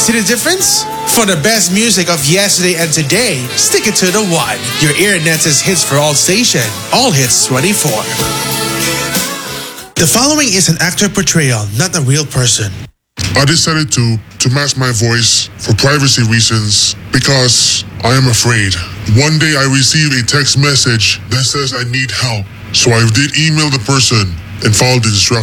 See the difference? For the best music of yesterday and today, stick it to the one. Your Earnet's hits for all station. All hits 24. The following is an actor portrayal, not a real person. I decided to mask my voice for privacy reasons because I am afraid. One day I received a text message that says I need help. So I did email the person and followed the instructions.